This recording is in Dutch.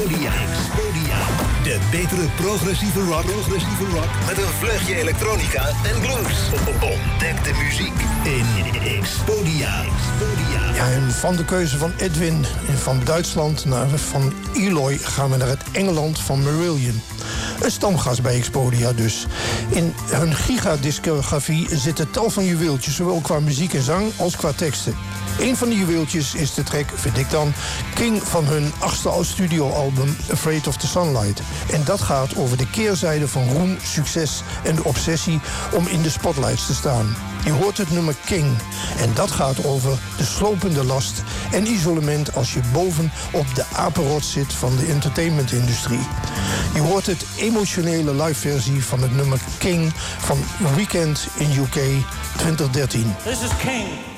Expodia. De betere progressieve rock met een vleugje elektronica en blues. Ontdek de muziek in Expodia. Ja, en van de keuze van Edwin van Duitsland naar van Eloy gaan we naar het Engeland van Marillion. Een stamgast bij Expodia dus. In hun gigadiscografie zitten tal van juweeltjes, zowel qua muziek en zang als qua teksten. Een van die juweeltjes is de track, vind ik dan, King van hun 8e studioalbum Afraid of the Sunlight. En dat gaat over de keerzijde van roem, succes en de obsessie om in de spotlights te staan. Je hoort het nummer King. En dat gaat over de slopende last en isolement als je boven op de apenrots zit van de entertainmentindustrie. Je hoort het emotionele live-versie van het nummer King van Weekend in UK 2013. This is King.